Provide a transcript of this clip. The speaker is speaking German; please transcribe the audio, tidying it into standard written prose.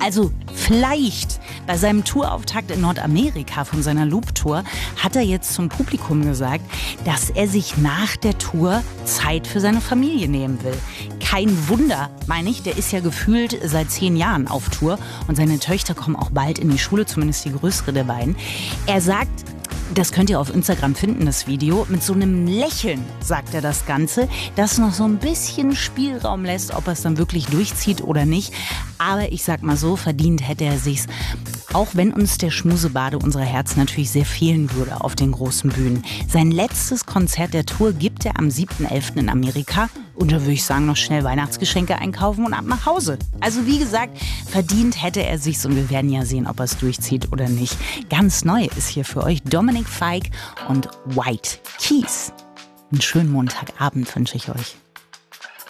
Also vielleicht bei seinem Tourauftakt in Nordamerika von seiner Loop-Tour hat er jetzt zum Publikum gesagt, dass er sich nach der Tour Zeit für seine Familie nehmen will. Kein Wunder, meine ich, der ist ja gefühlt seit 10 Jahren auf Tour und seine Töchter kommen auch bald in die Schule, zumindest die größere der beiden. Er sagt, das könnt ihr auf Instagram finden, das Video. Mit so einem Lächeln sagt er das Ganze, das noch so ein bisschen Spielraum lässt, ob er es dann wirklich durchzieht oder nicht. Aber ich sag mal so, verdient hätte er sich's. Auch wenn uns der Schmusebade unserer Herzen natürlich sehr fehlen würde auf den großen Bühnen. Sein letztes Konzert der Tour gibt er am 7.11. in Amerika. Und da würde ich sagen, noch schnell Weihnachtsgeschenke einkaufen und ab nach Hause. Also wie gesagt, verdient hätte er sich's und wir werden ja sehen, ob er es durchzieht oder nicht. Ganz neu ist hier für euch Dominic Fike und White Keys. Einen schönen Montagabend wünsche ich euch.